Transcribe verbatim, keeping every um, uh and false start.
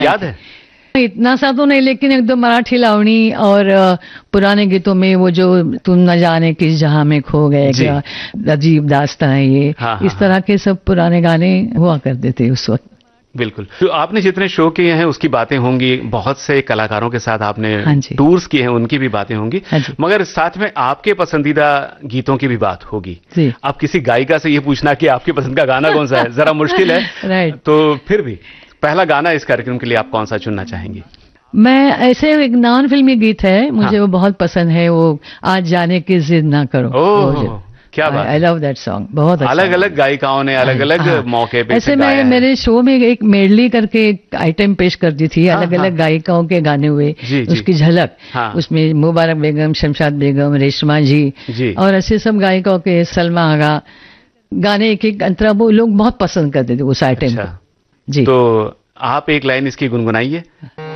याद है? इतना सा तो नहीं, लेकिन एक दो मराठी लावणी और अ, पुराने गीतों में वो जो तुम न जाने किस जहां में खो गए, जी। क्या अजीब दास्तां है ये, हाँ, हाँ, इस तरह के सब पुराने गाने हुआ करते थे उस वक्त। बिल्कुल। तो आपने जितने शो किए हैं उसकी बातें होंगी, बहुत से कलाकारों के साथ आपने हाँ जी। टूर्स किए हैं उनकी भी बातें होंगी, हाँ जी। मगर साथ में आपके पसंदीदा गीतों की भी बात होगी। जी। अब किसी गायिका से ये पूछना कि आपकी पसंद का गाना कौन सा है जरा मुश्किल है। राइट। तो फिर भी पहला गाना इस कार्यक्रम के लिए आप कौन सा चुनना चाहेंगी? मैं ऐसे एक नॉन फिल्मी गीत है, मुझे हाँ। वो बहुत पसंद है, वो आज जाने की जिद ना करो। ओह, क्या बात आई है। लव दैट सॉन्ग, बहुत अच्छा। अलग अलग गायिकाओं ने अलग अलग हाँ। मौके पे ऐसे इसे मैं गाया है। मेरे शो में एक मेडली करके एक आइटम पेश करती थी, हाँ, अलग अलग हाँ। गायिकाओं के गाने हुए, जी, जी। उसकी झलक। हाँ। उसमें मुबारक बेगम, शमशाद बेगम, रेशमा जी, जी। और ऐसे सब गायिकाओं के, सलमा आगा, गाने एक एक अंतरा वो लोग बहुत पसंद करते थे उस आइटम अच्छा। को। जी। तो आप एक लाइन इसकी गुनगुनाइए।